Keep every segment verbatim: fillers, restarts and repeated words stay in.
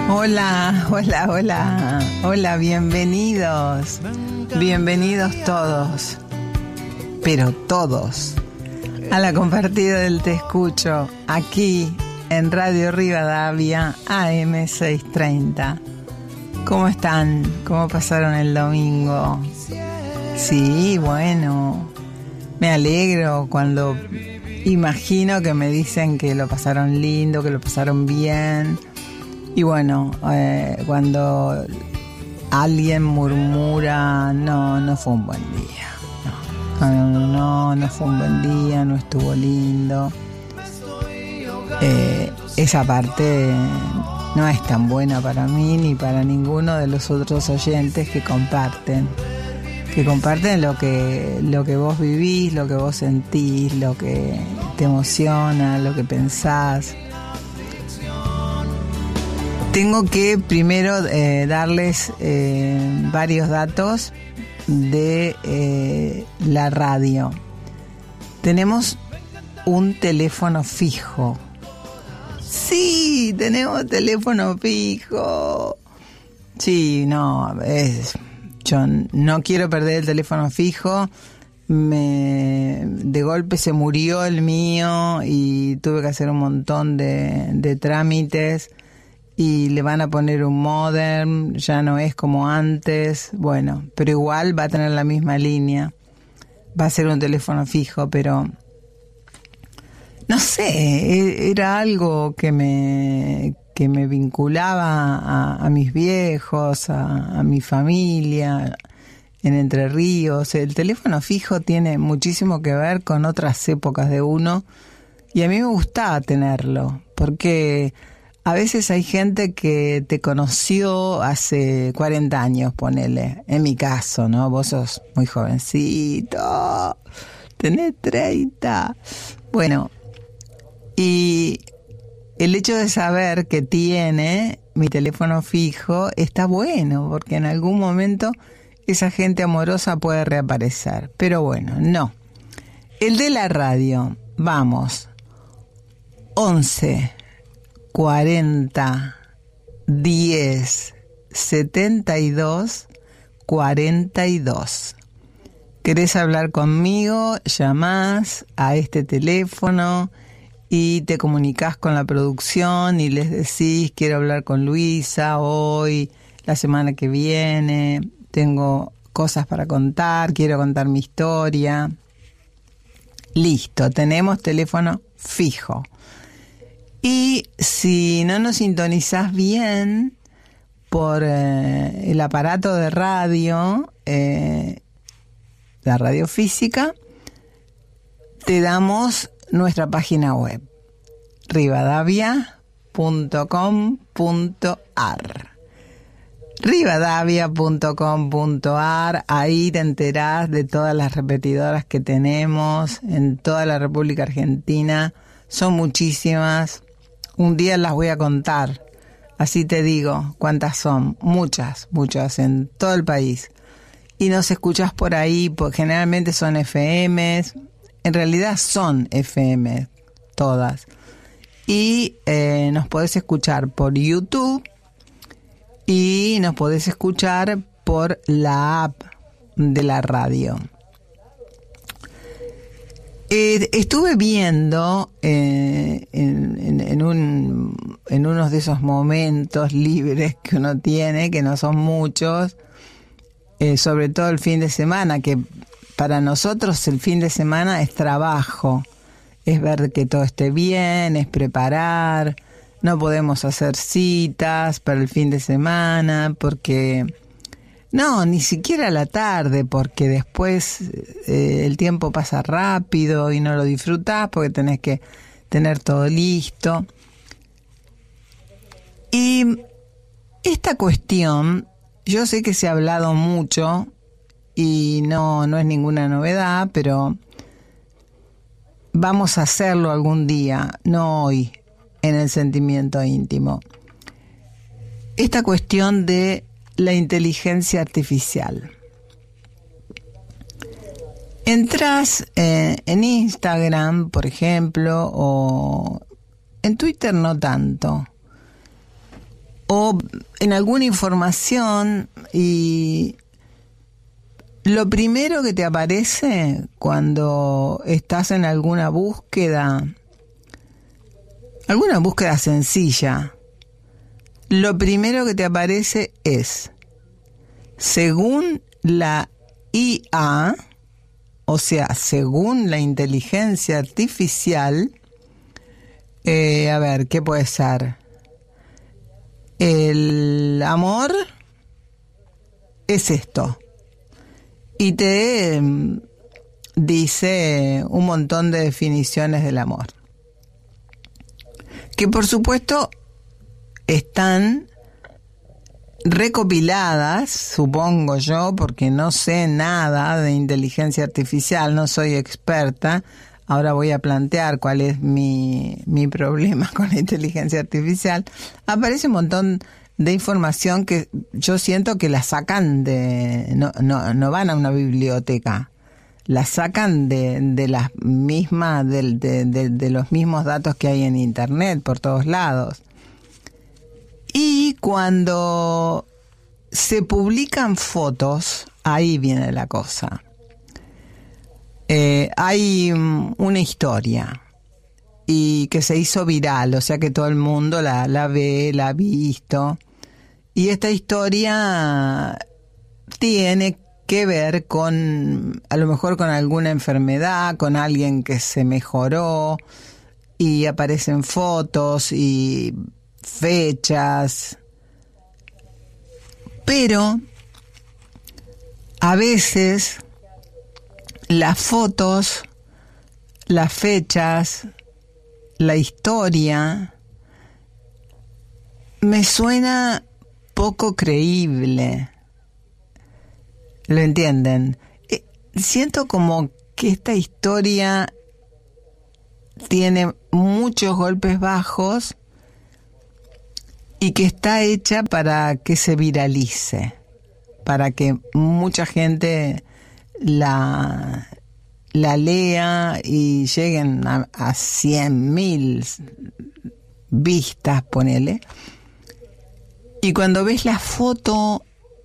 Hola, hola, hola, hola, bienvenidos, bienvenidos todos, pero todos, a la compartida del Te Escucho, aquí en Radio Rivadavia, A M seiscientos treinta. ¿Cómo están? ¿Cómo pasaron el domingo? Sí, bueno, me alegro cuando imagino que me dicen que lo pasaron lindo, que lo pasaron bien. Y bueno, eh, cuando alguien murmura, no, no fue un buen día. No, no, no, no fue un buen día, no estuvo lindo. Eh, esa parte no es tan buena para mí ni para ninguno de los otros oyentes que comparten. Que comparten lo que, lo que vos vivís, lo que vos sentís, lo que te emociona, lo que pensás. Tengo que primero eh, darles eh, varios datos de eh, la radio. Tenemos un teléfono fijo. Sí, tenemos teléfono fijo. Sí, no, es, yo no quiero perder el teléfono fijo. Me, de golpe se murió el mío y tuve que hacer un montón de, de trámites. Y le van a poner un modem, ya no es como antes, bueno, pero igual va a tener la misma línea, va a ser un teléfono fijo, pero no sé, era algo que me que me vinculaba a, a mis viejos, a, a mi familia en Entre Ríos. El teléfono fijo tiene muchísimo que ver con otras épocas de uno y a mí me gustaba tenerlo, porque a veces hay gente que te conoció hace cuarenta años, ponele. En mi caso, ¿no? Vos sos muy jovencito, tenés treinta. Bueno, y el hecho de saber que tiene mi teléfono fijo está bueno, porque en algún momento esa gente amorosa puede reaparecer. Pero bueno, no. El de la radio, vamos, once cuarenta, diez, setenta y dos, cuarenta y dos. ¿Querés hablar conmigo? Llamás a este teléfono y te comunicás con la producción y les decís: quiero hablar con Luisa hoy, la semana que viene, tengo cosas para contar, quiero contar mi historia. Listo, tenemos teléfono fijo. Y si no nos sintonizás bien por eh, el aparato de radio, eh, la radio física, te damos nuestra página web, rivadavia punto com punto ar. rivadavia punto com punto ar, ahí te enterás de todas las repetidoras que tenemos en toda la República Argentina. Son muchísimas. Un día las voy a contar, así te digo cuántas son, muchas, muchas en todo el país. Y nos escuchás por ahí, porque generalmente son F Ms, en realidad son F Ms, todas. Y eh, nos podés escuchar por YouTube y nos podés escuchar por la app de la radio. Eh, estuve viendo eh, en, en, en, un, en unos de esos momentos libres que uno tiene, que no son muchos, eh, sobre todo el fin de semana, que para nosotros el fin de semana es trabajo, es ver que todo esté bien, es preparar, no podemos hacer citas para el fin de semana, porque... No, ni siquiera a la tarde, porque después eh, el tiempo pasa rápido y no lo disfrutás porque tenés que tener todo listo. Y esta cuestión, yo sé que se ha hablado mucho y no, no es ninguna novedad, pero vamos a hacerlo algún día, no hoy, en el sentimiento íntimo. Esta cuestión de la inteligencia artificial. Entrás eh, en Instagram, por ejemplo, o en Twitter no tanto, o o en alguna información, y lo primero que te aparece cuando estás en alguna búsqueda, alguna búsqueda sencilla, lo primero que te aparece es, según la I A, o sea, según la inteligencia artificial, eh, a ver, ¿qué puede ser? El amor es esto. Y te eh, dice un montón de definiciones del amor. Que por supuesto están recopiladas, supongo yo, porque no sé nada de inteligencia artificial, no soy experta. Ahora voy a plantear cuál es mi, mi problema con la inteligencia artificial. Aparece un montón de información que yo siento que la sacan de... No, no, no van a una biblioteca. La sacan de, de las mismas, de, de, de, de los mismos datos que hay en internet por todos lados. Y cuando se publican fotos, ahí viene la cosa. Eh, hay una historia y que se hizo viral, o sea que todo el mundo la, la ve, la ha visto. Y esta historia tiene que ver con, a lo mejor con alguna enfermedad, con alguien que se mejoró, y aparecen fotos y fechas. Pero a veces las fotos, las fechas, la historia me suena poco creíble. ¿Lo entienden? Eh, siento como que esta historia tiene muchos golpes bajos y que está hecha para que se viralice, para que mucha gente la, la lea y lleguen a, a cien mil vistas, ponele. Y cuando ves la foto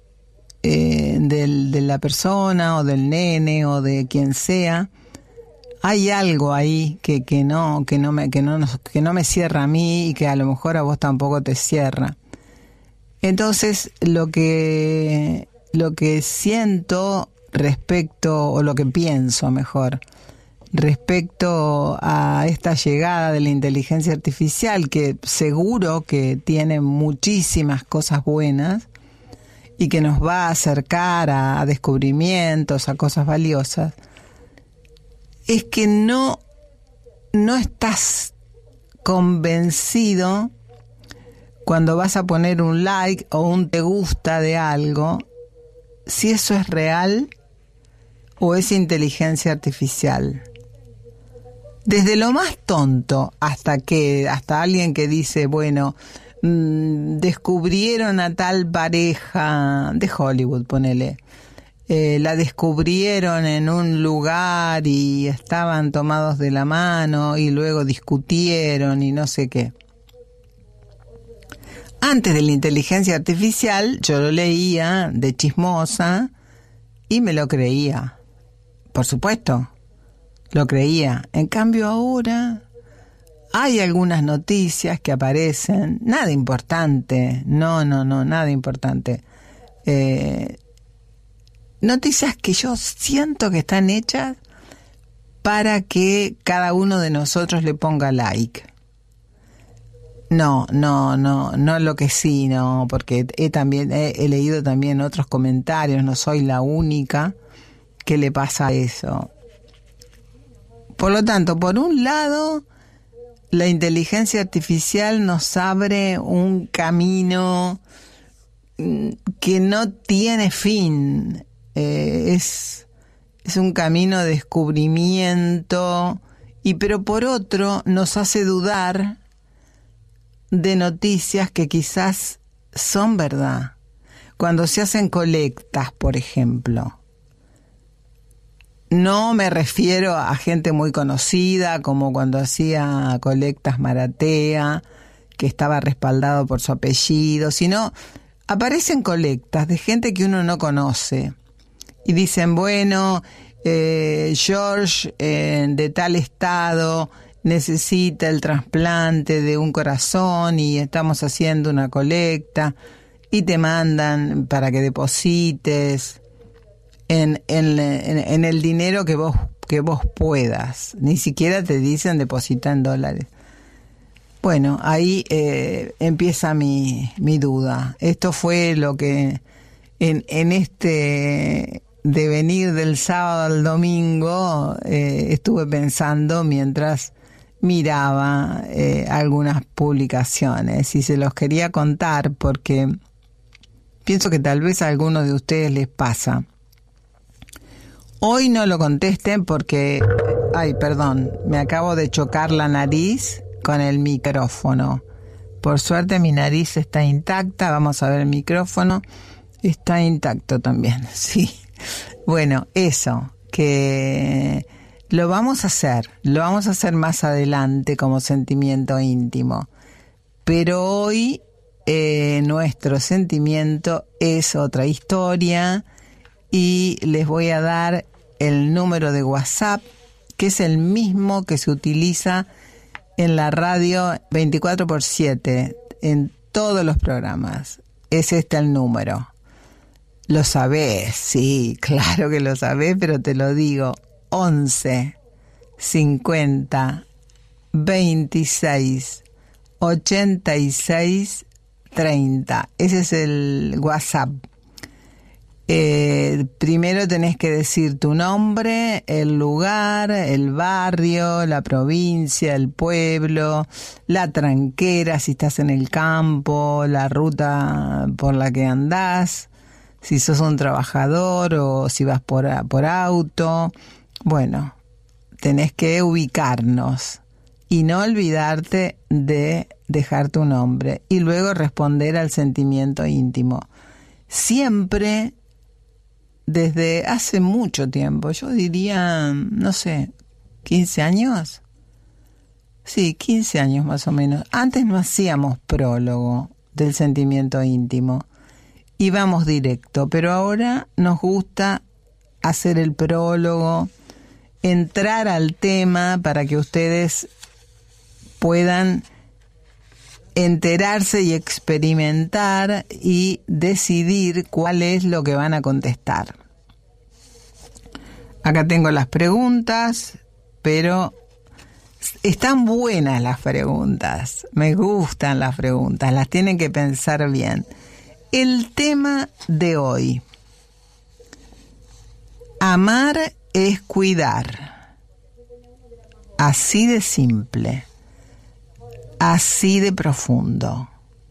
eh, del, de la persona o del nene o de quien sea, hay algo ahí que, que no, que no me, que no nos, que no me cierra a mí y que a lo mejor a vos tampoco te cierra. Entonces, lo que, lo que siento respecto, o lo que pienso mejor, respecto a esta llegada de la inteligencia artificial, que seguro que tiene muchísimas cosas buenas y que nos va a acercar a descubrimientos, a cosas valiosas, es que no, no estás convencido cuando vas a poner un like o un te gusta de algo, si eso es real o es inteligencia artificial. Desde lo más tonto hasta que hasta alguien que dice, bueno, mmm, descubrieron a tal pareja de Hollywood, ponele, eh, la descubrieron en un lugar y estaban tomados de la mano y luego discutieron y no sé qué. Antes de la inteligencia artificial, yo lo leía de chismosa y me lo creía. Por supuesto, lo creía. En cambio ahora hay algunas noticias que aparecen, nada importante, no, no, no, nada importante. Eh, noticias que yo siento que están hechas para que cada uno de nosotros le ponga like. No, no, no, no lo que sí, no, porque he también he, he leído también otros comentarios, no soy la única que le pasa eso. Por lo tanto, por un lado, la inteligencia artificial nos abre un camino que no tiene fin. Eh, es, es un camino de descubrimiento, y pero por otro nos hace dudar de noticias que quizás son verdad. Cuando se hacen colectas, por ejemplo. No me refiero a gente muy conocida, como cuando hacía colectas Maratea, que estaba respaldado por su apellido, sino aparecen colectas de gente que uno no conoce. Y dicen, bueno, eh, George eh, de tal estado necesita el trasplante de un corazón y estamos haciendo una colecta, y te mandan para que deposites en, en, en, en el dinero que vos, que vos puedas. Ni siquiera te dicen deposita en dólares. Bueno, ahí eh, empieza mi, mi duda. Esto fue lo que en, en este devenir del sábado al domingo eh, estuve pensando mientras miraba eh, algunas publicaciones, y se los quería contar porque pienso que tal vez a algunos de ustedes les pasa. Hoy no lo contesten porque, ay, perdón, me acabo de chocar la nariz con el micrófono. Por suerte mi nariz está intacta. Vamos a ver el micrófono. Está intacto también, sí. Bueno, eso, que lo vamos a hacer. Lo vamos a hacer más adelante como sentimiento íntimo. Pero hoy eh, nuestro sentimiento es otra historia, y les voy a dar el número de WhatsApp, que es el mismo que se utiliza en la radio veinticuatro por siete, en todos los programas. Es este el número. Lo sabés, sí, claro que lo sabés, pero te lo digo. once, cincuenta, veintiséis, ochenta y seis, treinta. Ese es el WhatsApp. Eh, primero tenés que decir tu nombre, el lugar, el barrio, la provincia, el pueblo, la tranquera si estás en el campo, la ruta por la que andás, si sos un trabajador o si vas por, por auto. Bueno, tenés que ubicarnos y no olvidarte de dejar tu nombre y luego responder al sentimiento íntimo. Siempre, desde hace mucho tiempo, yo diría, no sé, quince años. Sí, quince años más o menos. Antes no hacíamos prólogo del sentimiento íntimo. Íbamos directo, pero ahora nos gusta hacer el prólogo, entrar al tema para que ustedes puedan enterarse y experimentar y decidir cuál es lo que van a contestar. Acá tengo las preguntas, pero están buenas las preguntas. Me gustan las preguntas, las tienen que pensar bien. El tema de hoy: amar es cuidar. Así de simple. Así de profundo.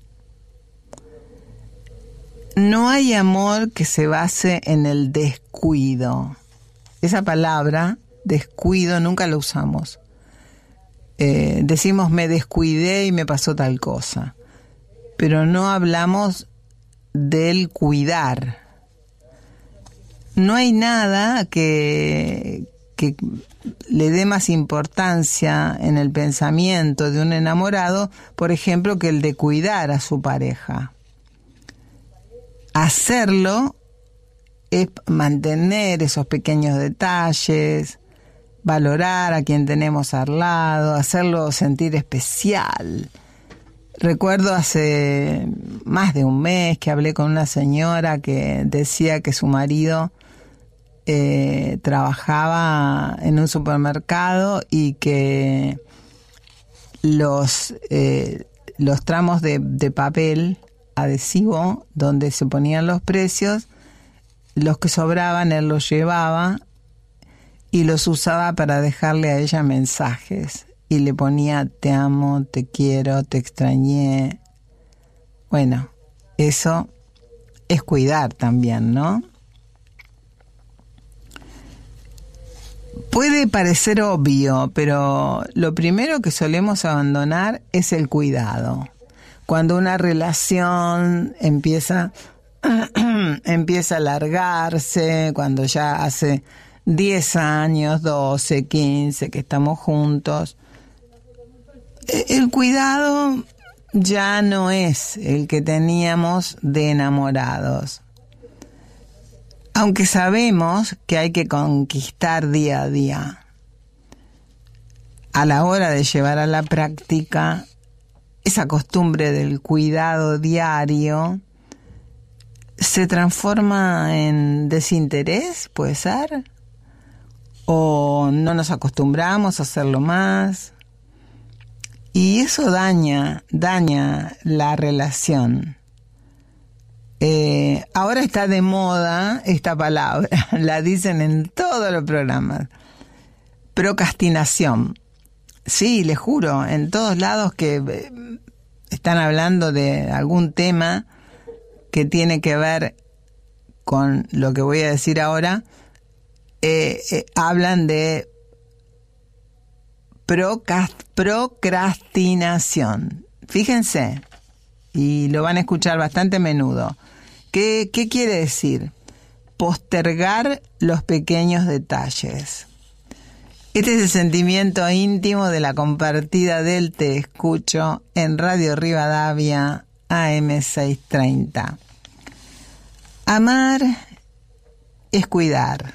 No hay amor que se base en el descuido. Esa palabra, descuido, nunca la usamos. Eh, decimos me descuidé y me pasó tal cosa. Pero no hablamos del cuidar. No hay nada que, que le dé más importancia en el pensamiento de un enamorado, por ejemplo, que el de cuidar a su pareja. Hacerlo es mantener esos pequeños detalles, valorar a quien tenemos al lado, hacerlo sentir especial. Recuerdo hace más de un mes que hablé con una señora que decía que su marido Eh, trabajaba en un supermercado y que los eh, los tramos de, de papel adhesivo donde se ponían los precios, los que sobraban él los llevaba y los usaba para dejarle a ella mensajes, y le ponía te amo, te quiero, te extrañé. Bueno, eso es cuidar también, ¿no? Puede parecer obvio, pero lo primero que solemos abandonar es el cuidado. Cuando una relación empieza, empieza a alargarse, cuando ya hace diez años, doce, quince que estamos juntos, el cuidado ya no es el que teníamos de enamorados. Aunque sabemos que hay que conquistar día a día. A la hora de llevar a la práctica esa costumbre del cuidado diario, se transforma en desinterés, ¿puede ser? ¿O no nos acostumbramos a hacerlo más? Y eso daña, daña la relación. Eh, ahora está de moda esta palabra, la dicen en todos los programas. Procrastinación. Sí, les juro, en todos lados que eh, están hablando de algún tema que tiene que ver con lo que voy a decir ahora, eh, eh, hablan de procrast- procrastinación. Fíjense, y lo van a escuchar bastante a menudo. ¿Qué, qué quiere decir? Postergar los pequeños detalles. Este es el sentimiento íntimo de la compartida del Te Escucho en Radio Rivadavia A M seiscientos treinta. Amar es cuidar.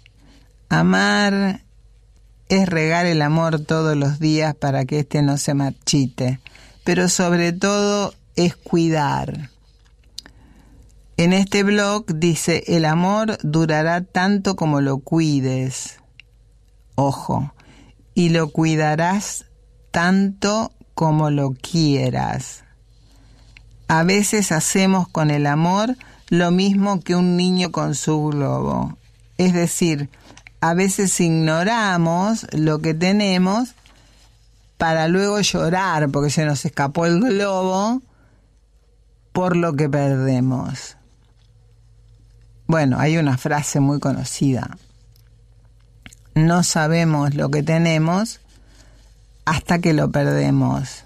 Amar es regar el amor todos los días para que éste no se marchite. Pero sobre todo es cuidar. En este blog dice, el amor durará tanto como lo cuides. Ojo, y lo cuidarás tanto como lo quieras. A veces hacemos con el amor lo mismo que un niño con su globo. Es decir, a veces ignoramos lo que tenemos para luego llorar porque se nos escapó el globo por lo que perdemos. Bueno, hay una frase muy conocida. No sabemos lo que tenemos hasta que lo perdemos.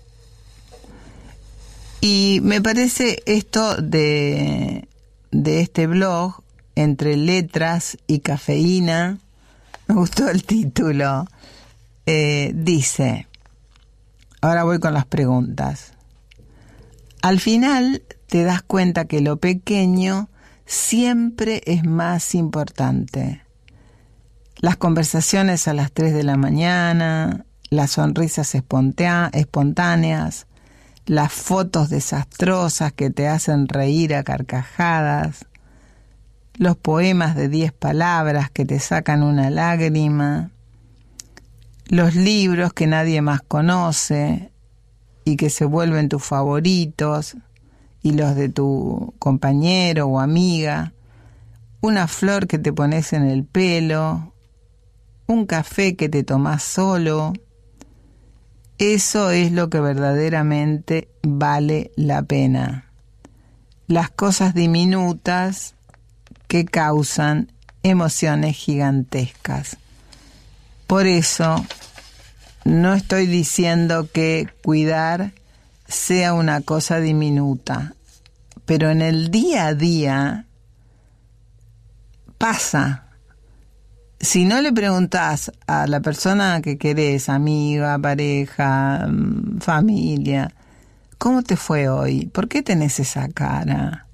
Y me parece esto de, de este blog, Entre Letras y Cafeína, me gustó el título, eh, dice, ahora voy con las preguntas. Al final te das cuenta que lo pequeño siempre es más importante. Las conversaciones a las tres de la mañana, las sonrisas espontea- espontáneas, las fotos desastrosas que te hacen reír a carcajadas, los poemas de diez palabras que te sacan una lágrima, los libros que nadie más conoce y que se vuelven tus favoritos y los de tu compañero o amiga, una flor que te pones en el pelo, un café que te tomás solo. Eso es lo que verdaderamente vale la pena. Las cosas diminutas que causan emociones gigantescas. Por eso, no estoy diciendo que cuidar sea una cosa diminuta, pero en el día a día pasa. Si no le preguntás a la persona que querés, amiga, pareja, familia, ¿cómo te fue hoy? ¿Por qué tenés esa cara?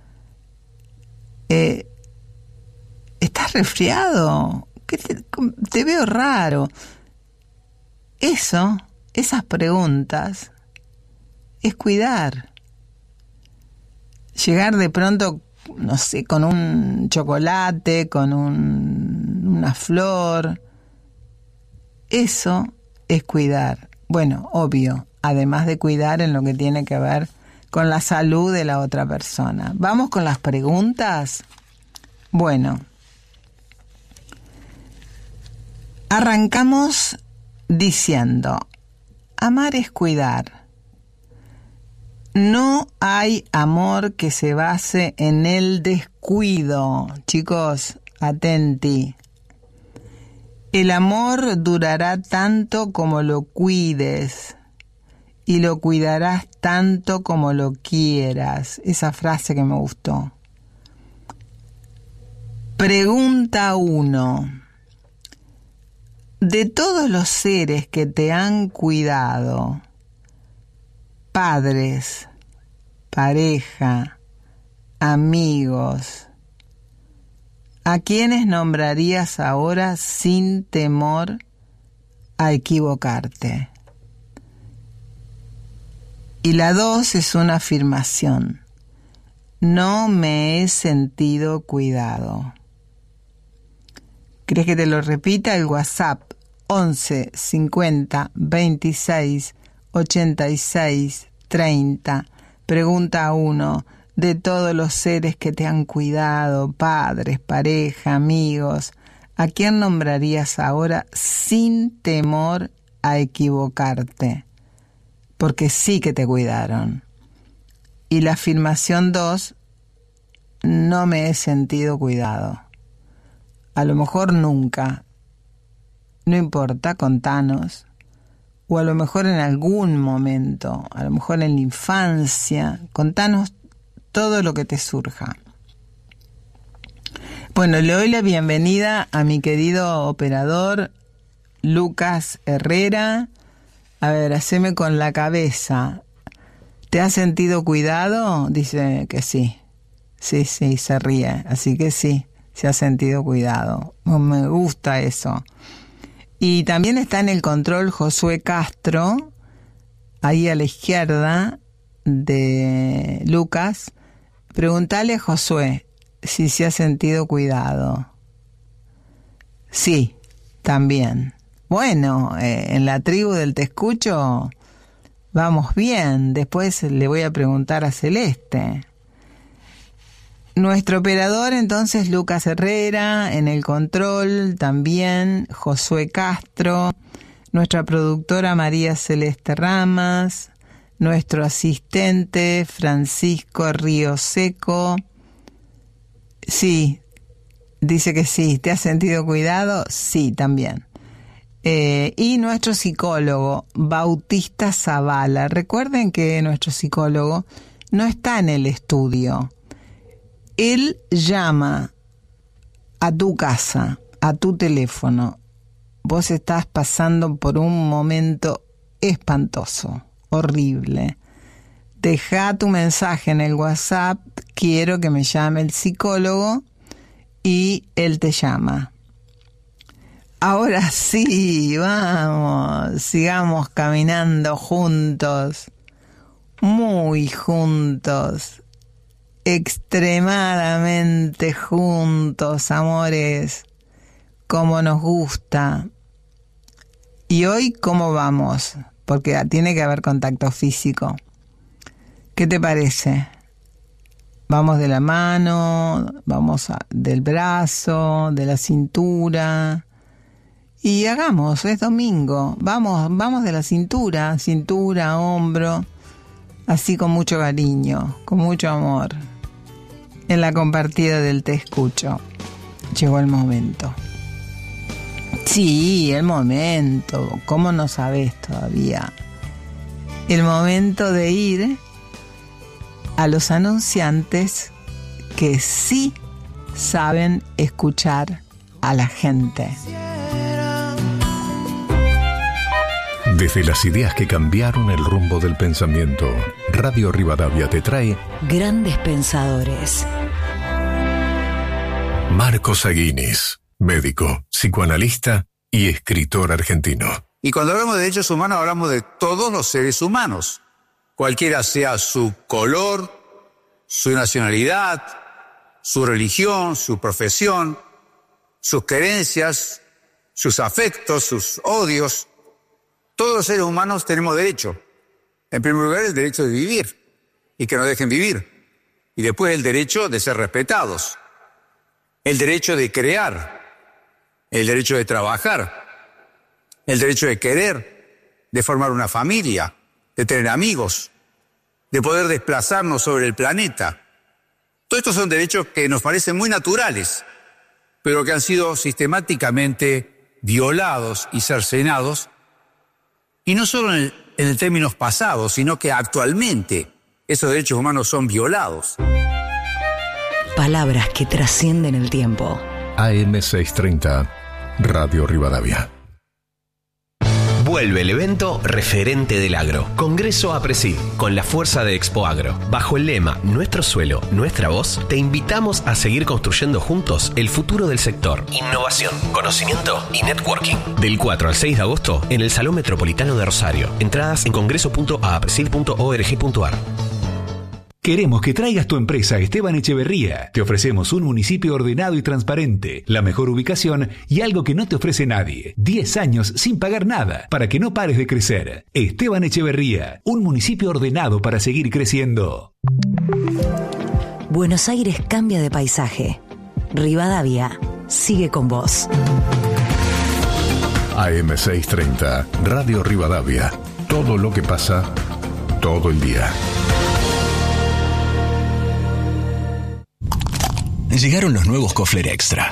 Eh, ¿Estás resfriado? ¿Qué te, te veo raro? Eso, esas preguntas, es cuidar. Llegar de pronto, no sé, con un chocolate, con un, una flor. Eso es cuidar. Bueno, obvio, además de cuidar en lo que tiene que ver con la salud de la otra persona. ¿Vamos con las preguntas? Bueno, arrancamos diciendo, amar es cuidar. No hay amor que se base en el descuido. Chicos, atenti. El amor durará tanto como lo cuides y lo cuidarás tanto como lo quieras. Esa frase que me gustó. Pregunta uno. De todos los seres que te han cuidado, padres, pareja, amigos. ¿A quiénes nombrarías ahora sin temor a equivocarte? Y la dos es una afirmación. No me he sentido cuidado. ¿Querés que te lo repita? El WhatsApp once cincuenta veintiséis ochenta y seis treinta. Pregunta uno. De todos los seres que te han cuidado, padres, pareja, amigos, ¿a quién nombrarías ahora sin temor a equivocarte? Porque sí que te cuidaron. Y la afirmación dos, no me he sentido cuidado. A lo mejor nunca. No importa, contanos. O a lo mejor en algún momento, a lo mejor en la infancia, contanos todo lo que te surja. Bueno, le doy la bienvenida a mi querido operador Lucas Herrera. A ver, haceme con la cabeza. ¿Te has sentido cuidado? Dice que sí. Sí, sí, se ríe. Así que sí, se ha sentido cuidado. Me gusta eso. Y también está en el control Josué Castro, ahí a la izquierda de Lucas. Preguntale a Josué si se ha sentido cuidado. Sí, también. Bueno, eh, en la tribu del Te Escucho vamos bien. Después le voy a preguntar a Celeste. Nuestro operador entonces Lucas Herrera, en el control también Josué Castro, nuestra productora María Celeste Ramas, nuestro asistente Francisco Río Seco. Sí, dice que sí. ¿Te has sentido cuidado? Sí, también. Eh, y nuestro psicólogo Bautista Zavala. Recuerden que nuestro psicólogo no está en el estudio. Él llama a tu casa, a tu teléfono. Vos estás pasando por un momento espantoso, horrible. Deja tu mensaje en el WhatsApp, quiero que me llame el psicólogo, y él te llama. Ahora sí, vamos, sigamos caminando juntos, muy juntos. Extremadamente juntos, amores, como nos gusta. Y hoy, ¿cómo vamos? Porque tiene que haber contacto físico. ¿Qué te parece? Vamos de la mano, vamos a, del brazo, de la cintura. Y hagamos, es domingo. Vamos, vamos de la cintura, cintura, hombro. Así con mucho cariño, con mucho amor. En la compartida del Te Escucho. Llegó el momento. Sí, el momento. ¿Cómo no sabes todavía? El momento de ir a los anunciantes que sí saben escuchar a la gente. Desde las ideas que cambiaron el rumbo del pensamiento, Radio Rivadavia te trae Grandes Pensadores. Marcos Aguinis, médico, psicoanalista y escritor argentino. Y cuando hablamos de derechos humanos, hablamos de todos los seres humanos, cualquiera sea su color, su nacionalidad, su religión, su profesión, sus creencias, sus afectos, sus odios. Todos los seres humanos tenemos derecho. En primer lugar, el derecho de vivir y que nos dejen vivir. Y después el derecho de ser respetados. El derecho de crear. El derecho de trabajar. El derecho de querer, de formar una familia, de tener amigos, de poder desplazarnos sobre el planeta. Todos estos son derechos que nos parecen muy naturales, pero que han sido sistemáticamente violados y cercenados. Y no solo en, el, en el términos pasados, sino que actualmente esos derechos humanos son violados. Palabras que trascienden el tiempo. A M seiscientos treinta, Radio Rivadavia. Vuelve el evento referente del agro. Congreso APRESID, con la fuerza de Expo Agro. Bajo el lema Nuestro suelo, nuestra voz, te invitamos a seguir construyendo juntos el futuro del sector. Innovación, conocimiento y networking. Del cuatro al seis de agosto en el Salón Metropolitano de Rosario. Entradas en congreso punto apresid punto org punto ar. Queremos que traigas tu empresa a Esteban Echeverría. Te ofrecemos un municipio ordenado y transparente, la mejor ubicación y algo que no te ofrece nadie. diez años sin pagar nada para que no pares de crecer. Esteban Echeverría, un municipio ordenado para seguir creciendo. Buenos Aires cambia de paisaje. Rivadavia sigue con vos. A M seiscientos treinta, Radio Rivadavia. Todo lo que pasa, todo el día. Llegaron los nuevos Kofler Extra.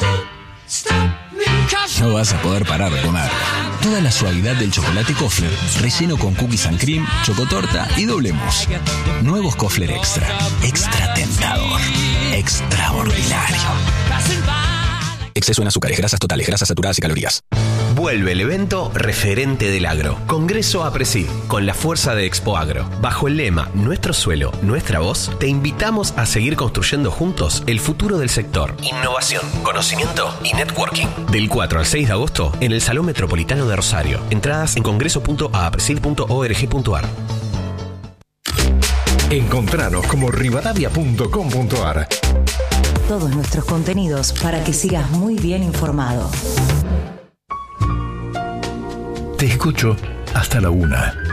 No vas a poder parar de comer. Toda la suavidad del chocolate Kofler, relleno con cookies and cream, chocotorta y doble mousse. Nuevos Kofler Extra. Extra tentador. Extraordinario. Exceso en azúcares, grasas totales, grasas saturadas y calorías. Vuelve el evento referente del agro. Congreso APRESID, con la fuerza de Expo Agro. Bajo el lema Nuestro suelo, nuestra voz, te invitamos a seguir construyendo juntos el futuro del sector. Innovación, conocimiento y networking. Del cuatro al seis de agosto en el Salón Metropolitano de Rosario. Entradas en congreso punto apresid punto org punto ar. Encontranos como rivadavia punto com punto ar. Todos nuestros contenidos para que sigas muy bien informado. Te escucho hasta la una.